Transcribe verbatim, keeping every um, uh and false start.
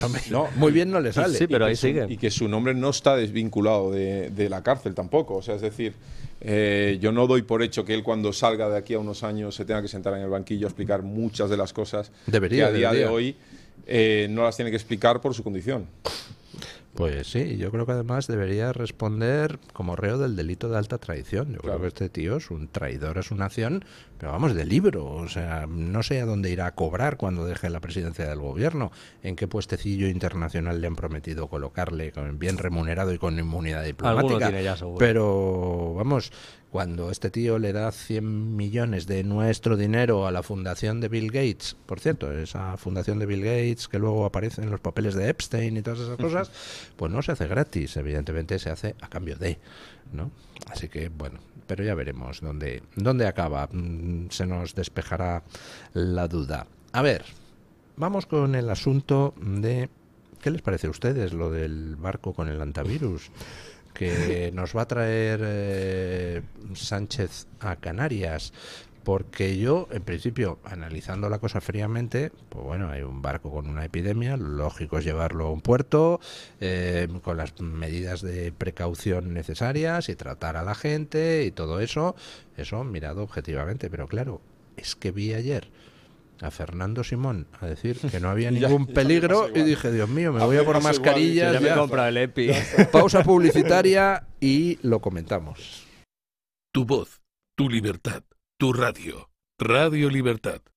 No, muy bien no le sale. Sí, pero ahí su, sigue. y que su nombre no está desvinculado de, de la cárcel tampoco. O sea, es decir, eh, yo no doy por hecho que él cuando salga de aquí a unos años se tenga que sentar en el banquillo a explicar muchas de las cosas Debería, que a día debería. de hoy eh, no las tiene que explicar por su condición. Pues sí, yo creo que además debería responder como reo del delito de alta traición. Yo Claro. creo que este tío es un traidor a su nación, pero vamos, de libro. O sea, no sé a dónde irá a cobrar cuando deje la presidencia del gobierno, en qué puestecillo internacional le han prometido colocarle, con- bien remunerado y con inmunidad diplomática. Alguno tiene ya, seguro. Pero, vamos, cuando este tío le da cien millones de nuestro dinero a la fundación de Bill Gates, por cierto, esa fundación de Bill Gates que luego aparece en los papeles de Epstein y todas esas cosas, pues no se hace gratis, evidentemente se hace a cambio de, ¿no? Así que, bueno, pero ya veremos dónde, dónde acaba. Mm, Se nos despejará la duda. A ver, vamos con el asunto de... ¿Qué les parece a ustedes lo del barco con el antivirus que nos va a traer eh, Sánchez a Canarias? Porque yo, en principio, analizando la cosa fríamente, pues bueno, hay un barco con una epidemia, lo lógico es llevarlo a un puerto eh, con las medidas de precaución necesarias y tratar a la gente y todo eso, eso mirado objetivamente. Pero claro, es que vi ayer a Fernando Simón a decir que no había Ya- ningún ya me peligro pasa y igual. dije, Dios mío, me A voy mí a me por pasa igual, mascarillas. Ya me ya. compra el EPI. Pausa publicitaria y lo comentamos. Tu voz, tu libertad, tu radio. Radio Libertad.